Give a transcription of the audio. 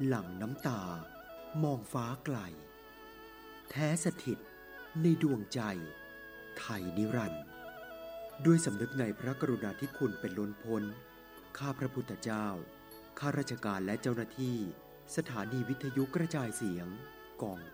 หลั่งน้ำตามองฟ้าไกลแท้สถิตในดวงใจไทยนิรันดร์ด้วยสำนึกในพระกรุณาธิคุณเป็นล้นพ้นข้าพระพุทธเจ้าข้าราชการและเจ้าหน้าที่สถานีวิทยุกระจายเสียงกอง